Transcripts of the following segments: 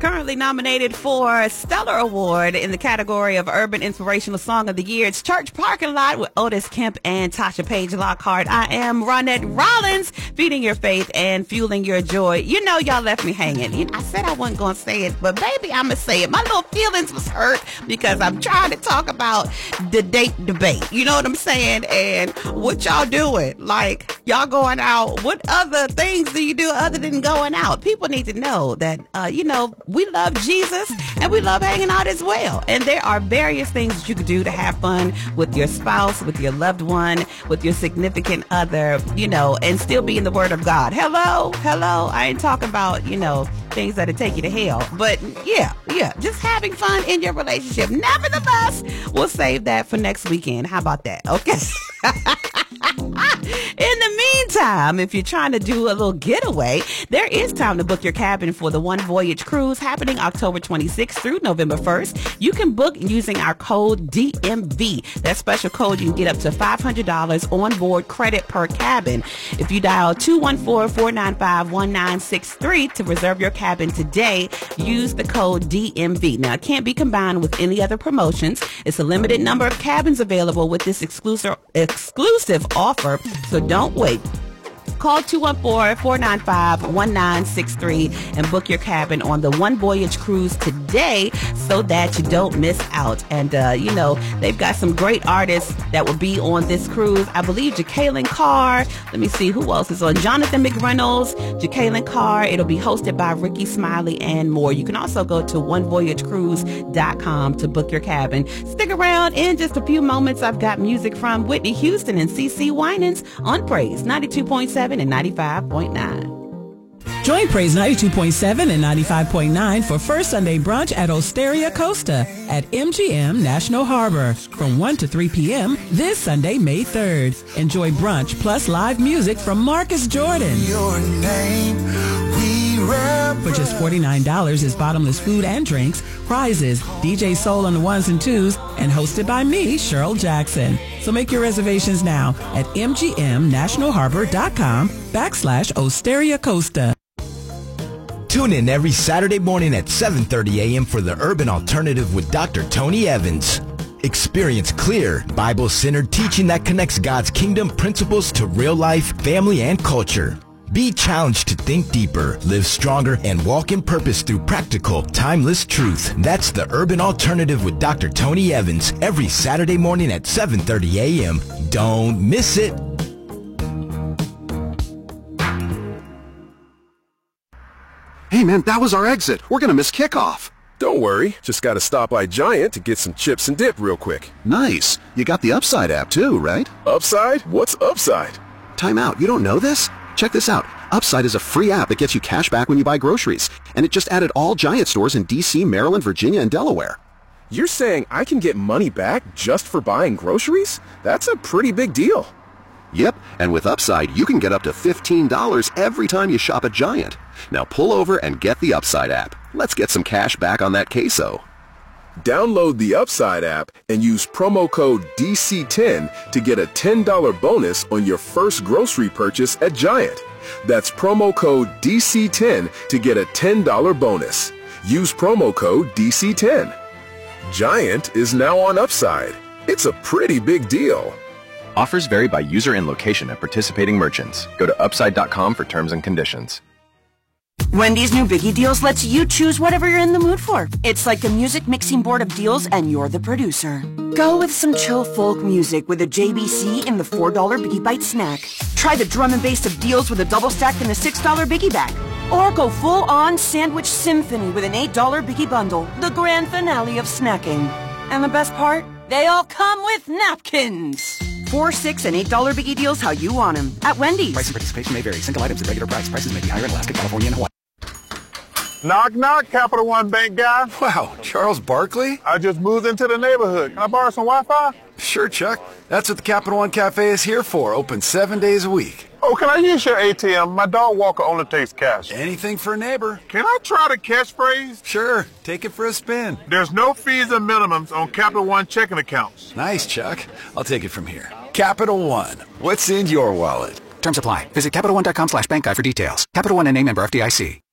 currently nominated for a Stellar Award in the category of Urban Inspirational Song of the Year. It's Church Parking Lot with Otis Kemp and Tasha Page Lockhart. I am Ronette Rollins, feeding your faith and fueling your joy. You know, y'all left me hanging. I said I wasn't going to say it, but baby, I'm going to say it. My little feelings was hurt because I'm trying to talk about the date debate. You know what I'm saying? And what y'all doing? Like, y'all going out. What other things do you do other than going out? People need to know that, we love Jesus and we love hanging out as well. And there are various things that you could do to have fun with your spouse, with your loved one, with your significant other, and still be in the Word of God. Hello. I ain't talking about, things that'll take you to hell. But yeah, just having fun in your relationship. Nevertheless, we'll save that for next weekend. How about that? Okay. In the meantime, if you're trying to do a little getaway, there is time to book your cabin for the One Voyage Cruise happening October 26th through November 1st. You can book using our code DMV. That special code, you can get up to $500 on board credit per cabin. If you dial 214-495-1963 to reserve your cabin today, use the code DMV. Now, it can't be combined with any other promotions. It's a limited number of cabins available with this exclusive offer, so don't wait. Call 214-495-1963 and book your cabin on the One Voyage Cruise today so that you don't miss out. And, they've got some great artists that will be on this cruise. I believe Jacqueline Carr. Let me see who else is on. Jonathan McReynolds, Jacqueline Carr. It'll be hosted by Ricky Smiley and more. You can also go to onevoyagecruise.com to book your cabin. Stick around. In just a few moments, I've got music from Whitney Houston and CeCe Winans on Praise 92.7 and 95.9. Join Praise 92.7 and 95.9 for First Sunday Brunch at Osteria Costa at MGM National Harbor from 1 to 3 p.m. this Sunday, May 3rd. Enjoy brunch plus live music from Marcus Jordan. Your name, for just $49 is bottomless food and drinks, prizes, DJ Soul on the ones and twos, and hosted by me, Cheryl Jackson. So make your reservations now at mgmnationalharbor.com/Osteria Costa. Tune in every Saturday morning at 7:30 a.m. for the Urban Alternative with Dr. Tony Evans. Experience clear, Bible-centered teaching that connects God's kingdom principles to real life, family, and culture. Be challenged to think deeper, live stronger, and walk in purpose through practical, timeless truth. That's the Urban Alternative with Dr. Tony Evans every Saturday morning at 7:30 a.m. Don't miss it. Hey man, that was our exit. We're gonna miss kickoff. Don't worry, just gotta stop by Giant to get some chips and dip real quick. Nice. You got the Upside app too, right? Upside? What's Upside? Time out. You don't know this? Check this out. Upside is a free app that gets you cash back when you buy groceries. And it just added all Giant stores in D.C., Maryland, Virginia, and Delaware. You're saying I can get money back just for buying groceries? That's a pretty big deal. Yep, and with Upside, you can get up to $15 every time you shop at Giant. Now pull over and get the Upside app. Let's get some cash back on that queso. Download the Upside app and use promo code DC10 to get a $10 bonus on your first grocery purchase at Giant. That's promo code DC10 to get a $10 bonus. Use promo code DC10. Giant is now on Upside. It's a pretty big deal. Offers vary by user and location at participating merchants. Go to upside.com for terms and conditions. Wendy's new Biggie Deals lets you choose whatever you're in the mood for. It's like a music mixing board of deals and you're the producer. Go with some chill folk music with a JBC in the $4 Biggie Bite snack. Try the drum and bass of deals with a double stack in the $6 Biggie bag. Or go full-on sandwich symphony with an $8 Biggie bundle, the grand finale of snacking. And the best part? They all come with napkins. $4, $6, and $8 Biggie Deals how you want them at Wendy's. Price and participation may vary. Single items at regular price. Prices may be higher in Alaska, California, and Hawaii. Knock, knock, Capital One Bank guy. Wow, Charles Barkley? I just moved into the neighborhood. Can I borrow some Wi-Fi? Sure, Chuck. That's what the Capital One Cafe is here for. Open 7 days a week. Oh, can I use your ATM? My dog walker only takes cash. Anything for a neighbor. Can I try the catchphrase? Sure. Take it for a spin. There's no fees and minimums on Capital One checking accounts. Nice, Chuck. I'll take it from here. Capital One. What's in your wallet? Terms apply. Visit CapitalOne.com/bankguide for details. Capital One and a member FDIC.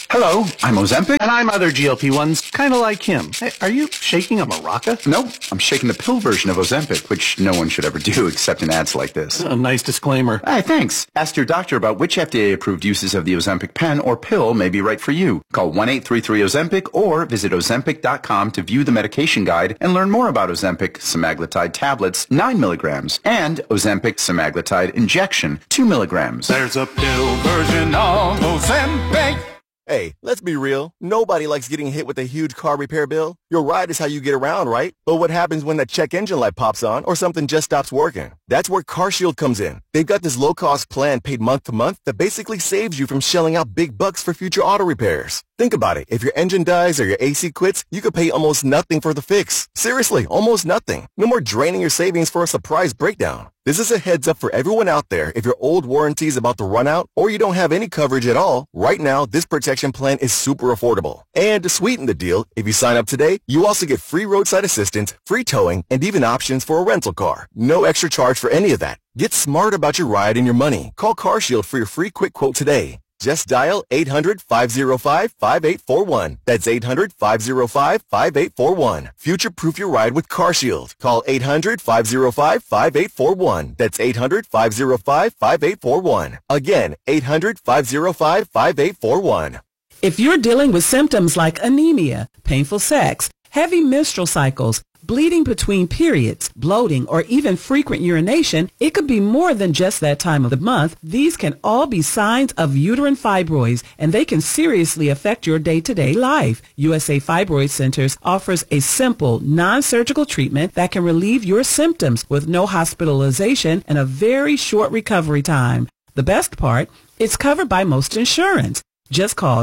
Hello, I'm Ozempic. And I'm other GLP-1s, kind of like him. Hey, are you shaking a maraca? No, I'm shaking the pill version of Ozempic, which no one should ever do except in ads like this. A nice disclaimer. Hey, thanks. Ask your doctor about which FDA-approved uses of the Ozempic pen or pill may be right for you. Call 1-833-OZEMPIC or visit Ozempic.com to view the medication guide and learn more about Ozempic semaglutide tablets, 9 milligrams, and Ozempic semaglutide injection, 2 milligrams. There's a pill version of Ozempic. Hey, let's be real. Nobody likes getting hit with a huge car repair bill. Your ride is how you get around, right? But what happens when that check engine light pops on or something just stops working? That's where CarShield comes in. They've got this low-cost plan paid month to month that basically saves you from shelling out big bucks for future auto repairs. Think about it. If your engine dies or your AC quits, you could pay almost nothing for the fix. Seriously, almost nothing. No more draining your savings for a surprise breakdown. This is a heads up for everyone out there. If your old warranty is about to run out or you don't have any coverage at all, right now this protection plan is super affordable. And to sweeten the deal, if you sign up today, you also get free roadside assistance, free towing, and even options for a rental car. No extra charge for any of that. Get smart about your ride and your money. Call CarShield for your free quick quote today. Just dial 800-505-5841. That's 800-505-5841. Future-proof your ride with CarShield. Call 800-505-5841. That's 800-505-5841. Again, 800-505-5841. If you're dealing with symptoms like anemia, painful sex, heavy menstrual cycles, bleeding between periods, bloating, or even frequent urination, it could be more than just that time of the month. These can all be signs of uterine fibroids, and they can seriously affect your day-to-day life. USA Fibroid Centers offers a simple, non-surgical treatment that can relieve your symptoms with no hospitalization and a very short recovery time. The best part, it's covered by most insurance. Just call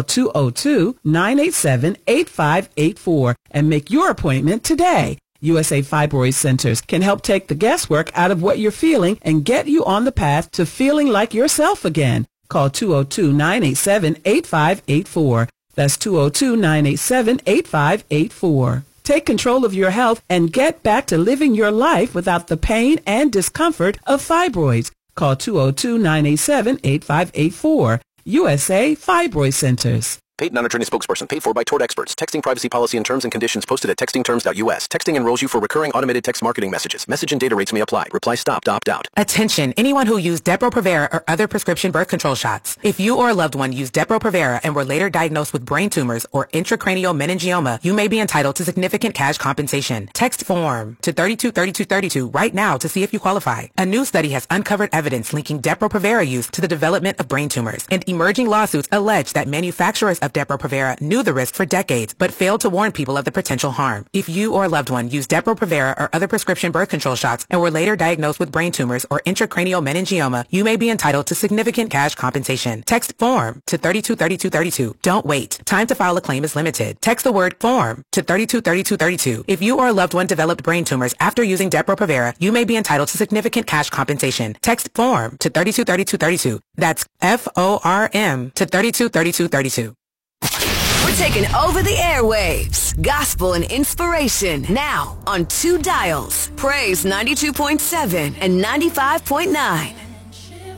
202-987-8584 and make your appointment today. USA Fibroid Centers can help take the guesswork out of what you're feeling and get you on the path to feeling like yourself again. Call 202-987-8584. That's 202-987-8584. Take control of your health and get back to living your life without the pain and discomfort of fibroids. Call 202-987-8584. USA Fibroid Centers. Paid non-attorney spokesperson. Paid for by tort experts. Texting privacy policy and terms and conditions posted at textingterms.us. Texting enrolls you for recurring automated text marketing messages. Message and data rates may apply. Reply stop to opt out. Attention, anyone who used Depo-Provera or other prescription birth control shots. If you or a loved one used Depo-Provera and were later diagnosed with brain tumors or intracranial meningioma, you may be entitled to significant cash compensation. Text FORM to 323232 right now to see if you qualify. A new study has uncovered evidence linking Depo-Provera use to the development of brain tumors, and emerging lawsuits allege that manufacturers of Depo-Provera knew the risk for decades, but failed to warn people of the potential harm. If you or a loved one used Depo-Provera or other prescription birth control shots and were later diagnosed with brain tumors or intracranial meningioma, you may be entitled to significant cash compensation. Text FORM to 323232. Don't wait. Time to file a claim is limited. Text the word FORM to 323232. If you or a loved one developed brain tumors after using Depo-Provera, you may be entitled to significant cash compensation. Text FORM to 323232. That's FORM to 323232. We're taking over the airwaves. Gospel and inspiration now on two dials. Praise 92.7 and 95.9.